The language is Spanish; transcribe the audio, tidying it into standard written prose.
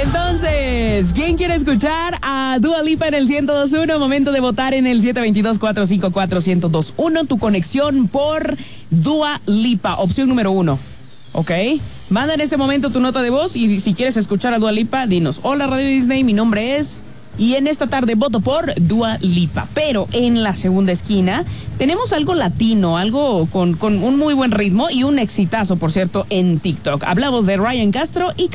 entonces, ¿quién quiere escuchar a Dua Lipa en el 102.1? Momento de votar en el 722-454-1021. Tu conexión por Dua Lipa, opción número 1. ¿Ok? Manda en este momento tu nota de voz y si quieres escuchar a Dua Lipa, dinos: hola Radio Disney, mi nombre es... Y en esta tarde voto por Dua Lipa. Pero en la segunda esquina tenemos algo latino, algo con un muy buen ritmo y un exitazo, por cierto, en TikTok. Hablamos de Ryan Castro y